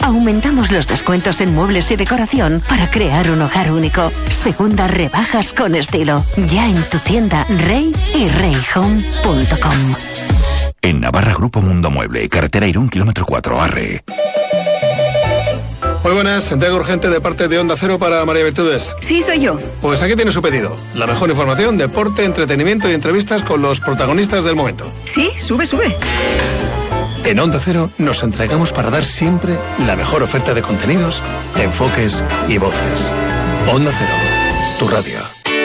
aumentamos los descuentos en muebles y decoración para crear un hogar único. Segundas rebajas con estilo. Ya en tu tienda Rey y reyhome.com. En Navarra, Grupo Mundo Mueble, carretera Irún, kilómetro 4, Arre. Muy buenas, entrega urgente de parte de Onda Cero para María Virtudes. Sí, soy yo. Pues aquí tiene su pedido. La mejor información, deporte, entretenimiento y entrevistas con los protagonistas del momento. Sí, sube. En Onda Cero nos entregamos para dar siempre la mejor oferta de contenidos, enfoques y voces. Onda Cero, tu radio.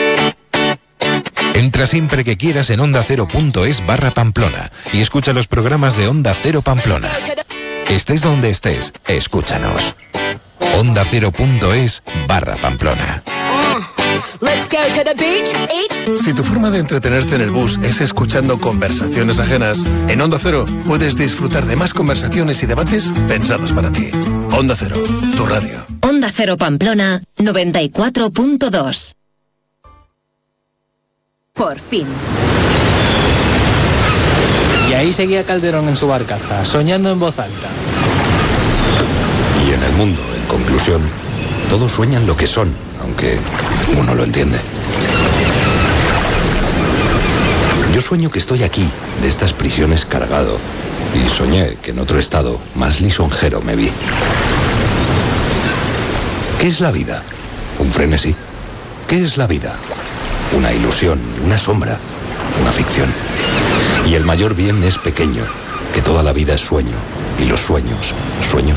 Entra siempre que quieras en ondacero.es/Pamplona y escucha los programas de Onda Cero Pamplona. Estés donde estés, escúchanos. ondacero.es/Pamplona. Si tu forma de entretenerte en el bus es escuchando conversaciones ajenas, en Onda Cero puedes disfrutar de más conversaciones y debates pensados para ti. Onda Cero, tu radio. Onda Cero Pamplona 94.2. Por fin. Y ahí seguía Calderón en su barcaza, soñando en voz alta. Y en el mundo, en conclusión, todos sueñan lo que son, aunque uno lo entiende. Yo sueño que estoy aquí, de estas prisiones cargado, y soñé que en otro estado, más lisonjero, me vi. ¿Qué es la vida? ¿Un frenesí? ¿Qué es la vida? Una ilusión, una sombra, una ficción. Y el mayor bien es pequeño, que toda la vida es sueño, y los sueños